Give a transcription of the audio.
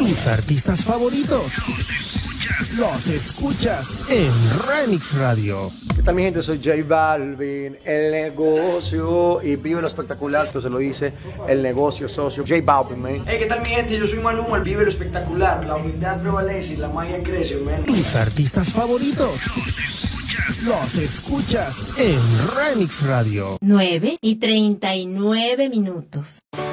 Tus artistas favoritos los escuchas en Remix Radio. ¿Qué tal, mi gente? Soy J Balvin, el negocio, y vive lo espectacular. Esto se lo dice el negocio socio J Balvin, man. Hey, ¿qué tal, mi gente? Yo soy Maluma, el vive lo espectacular. La humildad prevalece y la magia crece, man. Tus artistas favoritos los escuchas en Remix Radio. 9:39.